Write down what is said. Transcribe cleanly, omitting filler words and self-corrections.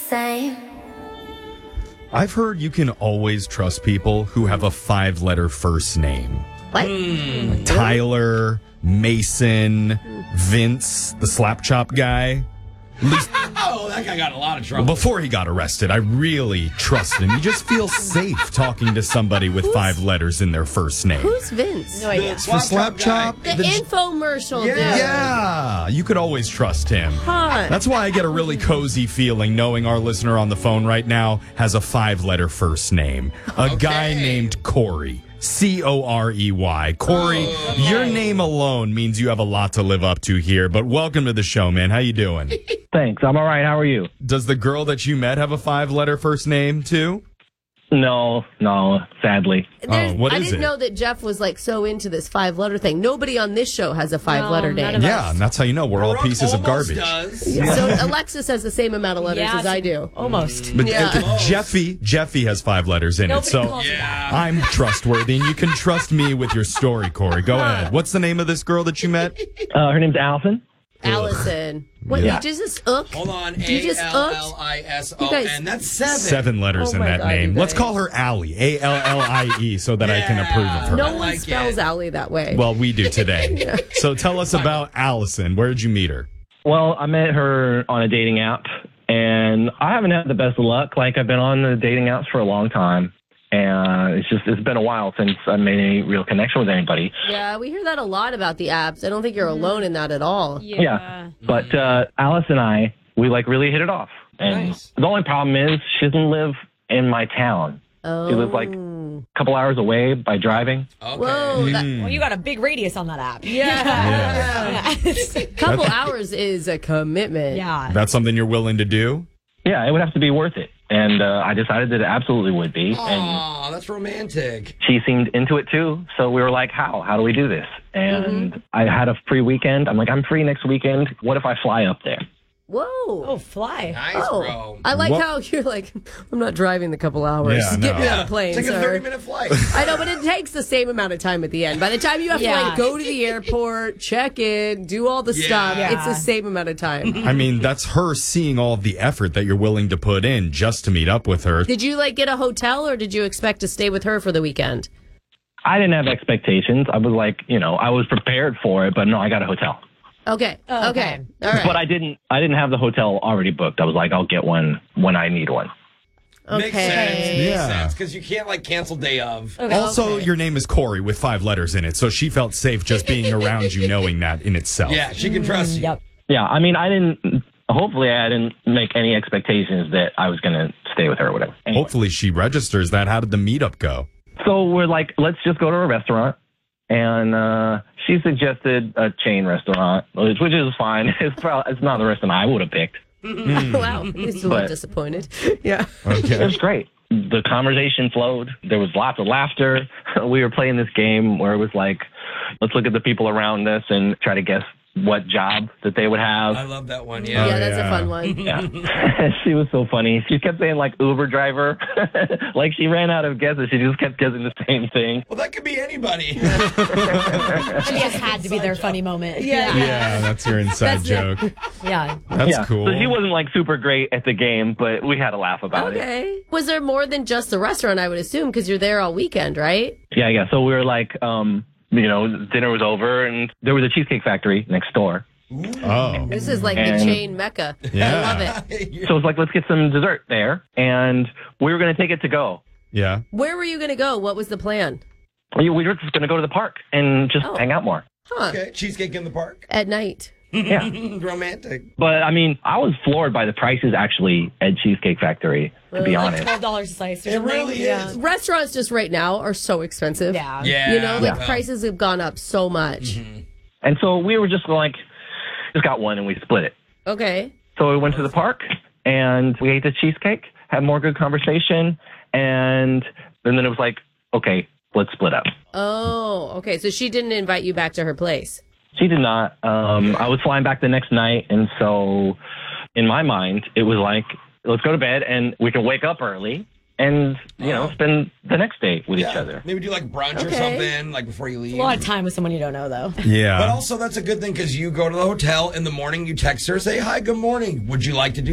same. I've heard you can always trust people who have a 5-letter first name. What? Tyler, Mason, Vince, the slap chop guy. Oh, that guy got in a lot of trouble. Before he got arrested, I really trusted him. You just feel safe talking to somebody with 5 letters in their first name. Who's Vince? No idea. For slap chop? The infomercial dude. Yeah, you could always trust him. Huh. That's why I get a really cozy feeling knowing our listener on the phone right now has a 5-letter first name. A guy named Corey. Corey. Corey, your name alone means you have a lot to live up to here, but welcome to the show, man. How you doing? Thanks. I'm all right. How are you? Does the girl that you met have a 5-letter first name, too? No, sadly. I what is didn't it? know that Jeff was like so into this 5-letter thing. Nobody on this show has a 5-letter name. Yeah, and that's how you know we're all Brooke pieces of almost garbage. does. So Alexis has the same amount of letters as I do. Almost. But Yeah. Jeffy has 5 letters in Nobody it, so calls you that. I'm trustworthy, and you can trust me with your story, Corey. Go ahead. What's the name of this girl that you met? Her name's Allison. Allison. What, Yeah. you just ook? Hold on. You just A-L-L-I-S-O-N. That's 7. 7 letters Oh in my that God, name. you Let's guys. call her Allie, Allie, so that I can approve of her. No I one like spells it. Allie that way. Well, we do today. So tell us about Allison. Where did you meet her? Well, I met her on a dating app, and I haven't had the best of luck. Like, I've been on the dating apps for a long time, and it's been a while since I made any real connection with anybody. yeah, we hear that a lot about the apps. I don't think you're alone in that at all. Yeah. But Alice and I, we like really hit it off. And Nice. the only problem is she doesn't live in my town. Oh. She lives like a couple hours away by driving. Okay. Whoa, Well, you got a big radius on that app. yeah. Yeah. Couple hours is a commitment. Yeah. That's something you're willing to do? Yeah, it would have to be worth it. And I decided that it absolutely would be. And Aw, that's romantic. she seemed into it too. So we were like, how? How do we do this? And I had a free weekend. I'm like, I'm free next weekend. What if I fly up there? Whoa. Oh, fly. Nice, bro. I like What- how you're like, I'm not driving the couple hours. Yeah, Get no. me on a plane, Take a sir. 30-minute flight. I know, but it takes the same amount of time at the end. By the time you have to Yeah. like go to the airport, check in, do all the stuff, Yeah. it's the same amount of time. I mean, that's her seeing all of the effort that you're willing to put in just to meet up with her. Did you like get a hotel or did you expect to stay with her for the weekend? I didn't have expectations. I was like, I was prepared for it, but no, I got a hotel. Okay. Oh, okay. okay. All right. But I didn't have the hotel already booked. I was like, I'll get one when I need one. Makes sense. Okay. Makes Yeah. sense. Because you can't, cancel day of. Also, your name is Corey with 5 letters in it, so she felt safe just being around you knowing that in itself. Yeah, she can trust you. Yep. Yeah, I mean, hopefully I didn't make any expectations that I was going to stay with her or whatever. Anyway. Hopefully she registers that. How did the meetup go? So we're like, let's just go to a restaurant. And she suggested a chain restaurant, which is fine. It's not the restaurant I would have picked. Wow. He's a little But- disappointed. Yeah. It Okay. was great. The conversation flowed. There was lots of laughter. We were playing this game where it was like, let's look at the people around us and try to guess what job that they would have. I love that one, Yeah, yeah. that's yeah. a fun one. Yeah. She was so funny. She kept saying like Uber driver. Like she ran out of guesses. She just kept guessing the same thing. Well, that could be anybody. She just had to be their funny moment. Yeah. Yeah, that's your inside That's joke. Yeah. That's Yeah. cool. So she wasn't like super great at the game, but we had a laugh about it. Okay. Was there more than just the restaurant, I would assume, because you're there all weekend, right? Yeah. So we were like, dinner was over and there was a Cheesecake Factory next door. Oh. This is like the And- chain mecca. Yeah. I love it. So it's like, let's get some dessert there. And we were going to take it to go. Yeah. Where were you going to go? What was the plan? We were just going to go to the park and just hang out more. Huh. Okay, cheesecake in the park. At night. Yeah. Romantic. But I mean, I was floored by the prices actually at Cheesecake Factory, to be Like honest. $12 a slice or It something. really Yeah. is. Restaurants just right now are so expensive. Yeah. Yeah. You know, like Yeah. prices have gone up so much. And so we were just like, just got one and we split it. Okay. So we went to the park and we ate the cheesecake, had more good conversation, and then it was like, okay, let's split up. Oh, okay. So she didn't invite you back to her place. She did not. I was flying back the next night, and so in my mind, it was like, let's go to bed and we can wake up early and, spend the next day with each other. Maybe do like brunch or Okay. something, like before you leave. A lot of time with someone you don't know, though. Yeah. But also, that's a good thing because you go to the hotel in the morning, you text her, say, hi, good morning. Would you like to do